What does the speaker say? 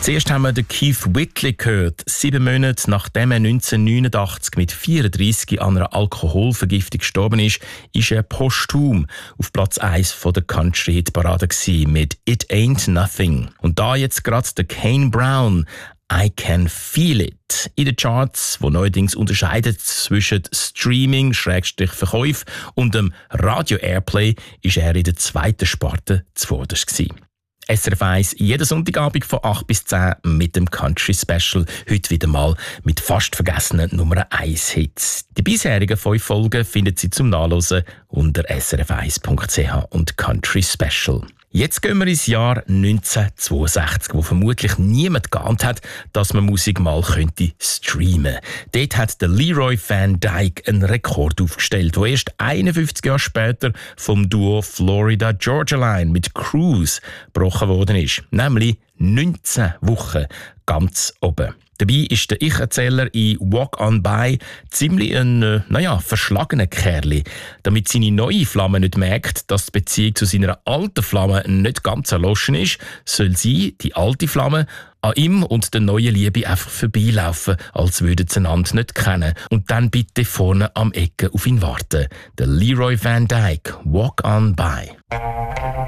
Zuerst haben wir den Keith Whitley gehört. 7 Monate nachdem er 1989 mit 34 an einer Alkoholvergiftung gestorben ist er posthum auf Platz 1 der Country-Hitparade mit «It Ain't Nothing». Und da jetzt gerade der Kane Brown, «I Can Feel It». In den Charts, wo neuerdings unterscheidet zwischen Streaming/Verkäufen und dem Radio-Airplay, ist er in der zweiten Sparte zuvorderst gewesen. SRF 1 jeden Sonntagabend von 8 bis 10 mit dem Country Special. Heute wieder mal mit fast vergessenen Nummer 1 Hits. Die bisherigen 5 Folgen finden Sie zum Nachlesen unter srf1.ch und Country Special. Jetzt gehen wir ins Jahr 1962, wo vermutlich niemand geahnt hat, dass man Musik mal streamen könnte. Dort hat der Leroy Van Dyke einen Rekord aufgestellt, der erst 51 Jahre später vom Duo Florida Georgia Line mit Cruise gebrochen worden ist. Nämlich 19 Wochen ganz oben. Dabei ist der Ich-Erzähler in «Walk on By» ziemlich ein, verschlagener Kerl. Damit seine neue Flamme nicht merkt, dass die Beziehung zu seiner alten Flamme nicht ganz erloschen ist, soll sie, die alte Flamme, an ihm und der neuen Liebe einfach vorbeilaufen, als würden sie einander nicht kennen. Und dann bitte vorne am Ecke auf ihn warten. Der Leroy Van Dyke, «Walk on By».